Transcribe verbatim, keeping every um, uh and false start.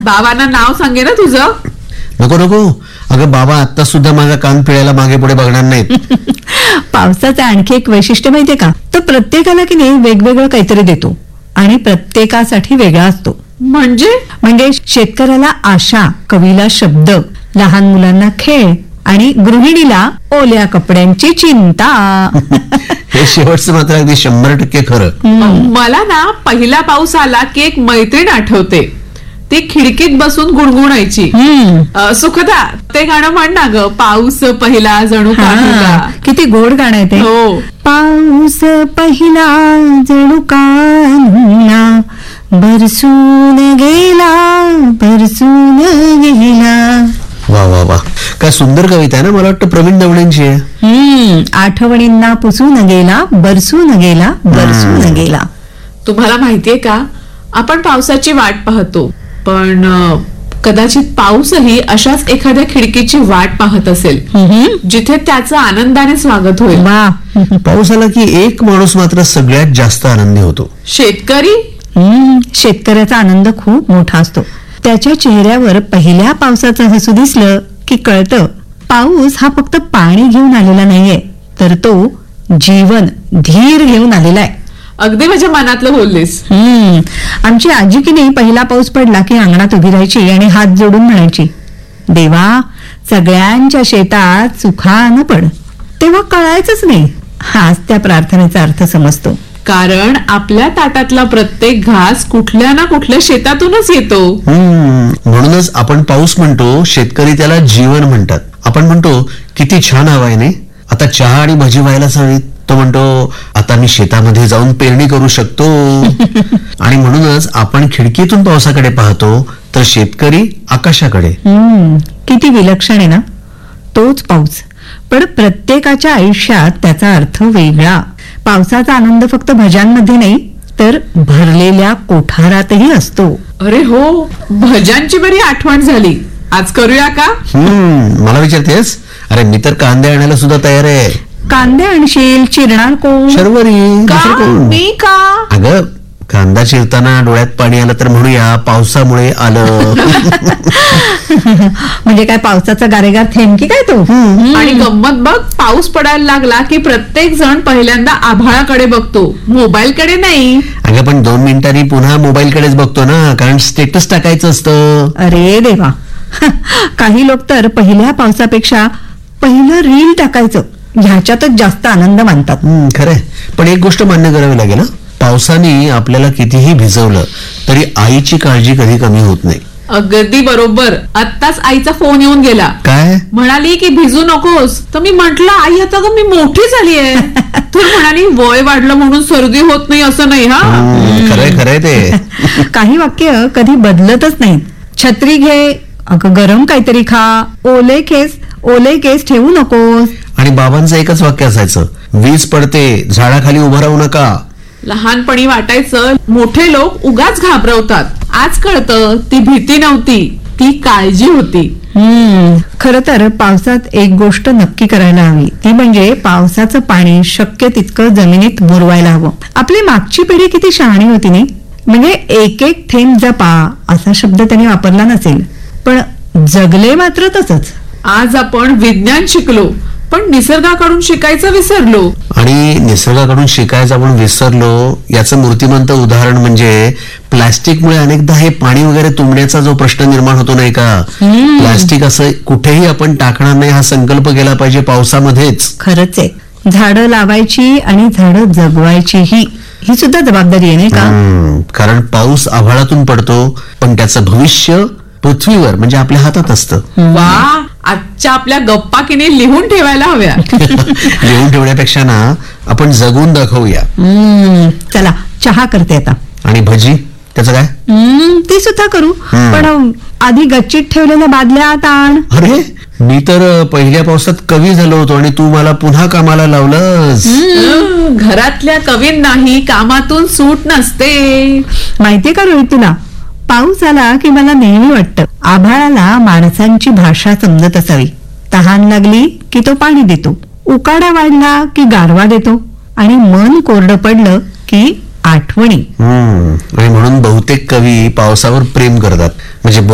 बाबांना नाव सांगे ना तुझं. नको नको, अगं बाबा आता सुद्धा माझा कान पिळायला मागे पुढे बघणार नाहीत. पावसाचं आणखी एक वैशिष्ट्य माहितीये का, तो प्रत्येकाला की नाही वेगवेगळं काहीतरी देतो आणि प्रत्येकासाठी वेगळा असतो. म्हणजे म्हणजे शेतकऱ्याला आशा, कवीला शब्द, लहान मुलांना खेळ आणि गृहिणीला ओल्या कपड्यांची चिंता. हे शेवटचं मात्र अगदी शंभर टक्के खरं. मला ना पहिला पाऊस आला की एक मैत्रीण आठवते. ती खिडकीत बसून गुणगुणायची. अ, सुखदा ते गाणं म्हण ना ग, पाऊस पहिला जणू काढला. हा, किती गोड गाणं आहे ते. हो. पाऊस पहिला जणू कान्हा बरसून गेला, बरसून गेला. वा वा वा, काय सुंदर कविता आहे ना. मला वाटतं प्रवीण दवडेंची आहे. हम्म आठवणींना पुसून गेला, बरसून गेला, बरसून गेला. तुम्हाला माहितीये का, आपण पावसाची वाट पाहतो, पण अ, कदाचित पाऊसही अशाच एखाद्या खिडकीची वाट पाहत असेल जिथे त्याचं आनंदाने स्वागत होईल. वा. पाऊस आला की एक माणूस मात्र सगळ्यात जास्त आनंदी होतो. शेतकरी. हम्म शेतकऱ्याचा आनंद खूप मोठा असतो. त्याच्या चेहऱ्यावर पहिल्या पावसाचं हसू दिसलं की कळतं, पाऊस हा फक्त पाणी घेऊन आलेला नाहीये, तर तो जीवन, धीर घेऊन आलेला आहे. अगदी माझ्या मनातलं बोललीस. हम्म आमची आजी की नाही पहिला पाऊस पडला की अंगणात उभी राहायची आणि हात जोडून म्हणायची, देवा सगळ्यांच्या शेतात सुखानं पड. तेव्हा कळायचंच नाही, हाच त्या प्रार्थनेचा अर्थ समजतो. कारण आपल्या ताटातला प्रत्येक घास कुठल्या ना कुठल्या शेतातूनच येतो. हम्म म्हणूनच आपण पाऊस म्हणतो, शेतकरी त्याला जीवन म्हणतात. आपण म्हणतो किती छान हवा आहे नाही, आता चहा आणि भजी व्हायलाच हवीत. तो म्हणतो आता मी शेतामध्ये जाऊन पेरणी करू शकतो. आणि म्हणूनच आपण खिडकीतून पावसाकडे पाहतो, तर शेतकरी आकाशाकडे. हम्म किती विलक्षण आहे ना तोच पाऊस, पण प्रत्येकाच्या आयुष्यात त्याचा अर्थ वेगळा. पावसाचा आनंद फक्त भज्यांमध्ये नाही, तर भरलेल्या कोठारातही असतो. अरे हो, भज्यांची बरी आठवण झाली. आज करूया का? हम्म मला विचारतेस? अरे मी तर कांदे आणायला सुद्धा तयार आहे. कांदे आणशील, चिरणार कोण? शर्वरी. दुसरं का? कोण? मी का? अगं कांदा चिरताना डोळ्यात पाणी आलं तर म्हणूया पावसामुळे आलं. म्हणजे काय पावसाचा गारेगार थेंब की काय तो? आणि गंमत बघ, पाऊस पडायला लागला की प्रत्येक जण पहिल्यांदा आभाळाकडे बघतो, मोबाईल कडे नाही. अगं पण दोन मिनिटांनी पुन्हा मोबाईल कडेच बघतो ना, कारण स्टेटस टाकायचं असतं. अरे देवा, काही लोक तर पहिल्या पावसापेक्षा पहिलं रील टाकायचं ह्याच्यातच जास्त आनंद मानतात. हम्म, खरंय. पण एक गोष्ट मान्य करावी लागेल, पावसाने आपल्याला कितीही भिजवलं तरी आईची काळजी कधी कमी होत नाही. अगदी बरोबर. आत्ताच आईचा फोन येऊन गेला. काय म्हणाली की भिजू नकोस. तर मी म्हंटल, आई आता ग मी मोठी झालीये. तर म्हणाली वय वाढलं म्हणून सर्दी होत नाही असं नाही. हा हम्म, खरंय खरंय ते. काही वाक्य कधी बदलतच नाहीत. छत्री घे, अगं गरम काहीतरी खा, ओले केस ओले केस ठेवू नकोस. आणि बाबांचं एकच वाक्य असायचं, वीज पडते झाडाखाली उभं राहू नका. लहानपणी वाटायचं मोठे लोक उगाच घाबरवतात. आज कळतं ती भीती नव्हती, ती काळजी होती. हम्म खर तर पावसात एक गोष्ट नक्की करायला हवी, ती म्हणजे पावसाचं पाणी शक्य तितकं जमिनीत मुरवायला हवं. आपली मागची पिढी किती शहाणी होती नाही, म्हणजे एक एक थेंब जपा असा शब्द त्यांनी वापरला नसेल, पण जगले मात्र तसंच. आज आपण विज्ञान शिकलो, पण निसर्गाकडून शिकायचं विसरलो. आणि निसर्गाकडून शिकायचं आपण विसरलो याचं मूर्तिमंत उदाहरण म्हणजे प्लास्टिकमुळे अनेकदा हे पाणी वगैरे तुंबण्याचा जो प्रश्न निर्माण होतो नाही का. प्लास्टिक असं कुठेही आपण टाकणार नाही हा संकल्प केला पाहिजे पावसामध्येच. खरंच आहे, झाडं लावायची आणि झाडं जगवायची ही ही सुद्धा जबाबदारी आहे नाही का. कारण पाऊस आभाळातून पडतो, पण त्याचं भविष्य पृथ्वीवर म्हणजे आपल्या हातात असतं. वा, आजच्या आपल्या गप्पा किने लिहून ठेवायला हव्या. लिहून ठेवण्यापेक्षा ना आपण जगून दाखवूया. हम्म चला चहा करते आता. आणि भजी त्याचं काय? हम्म ती सुद्धा करू, पण आधी गच्चीत ठेवलेल्या बादल्या ताण. अरे मी तर पहिल्या पावसात कवी झालो होतो आणि तू मला पुन्हा कामाला लावलंस. घरातल्या कवींनाही कामातून सूट नसते. माहितीये का रोहित तुला, पाऊस आला की मला नेहमी वाटतं आभाळाला माणसांची भाषा समजत असावी. तहान लागली की तो पाणी देतो, उकाडा वाढला की गारवा देतो, आणि मन कोरडं पडलं की आठवणी. आणि म्हणून बहुतेक कवी पावसावर प्रेम करतात. म्हणजे